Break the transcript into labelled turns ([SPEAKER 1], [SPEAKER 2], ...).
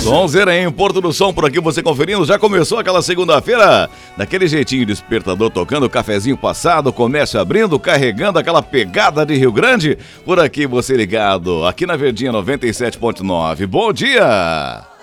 [SPEAKER 1] Sonzeira em Porto do Som por aqui, você conferindo. Já começou aquela segunda-feira, daquele jeitinho, despertador tocando, cafezinho passado, comércio abrindo, carregando aquela pegada de Rio Grande. Por aqui você ligado, aqui na Verdinha 97.9. Bom dia!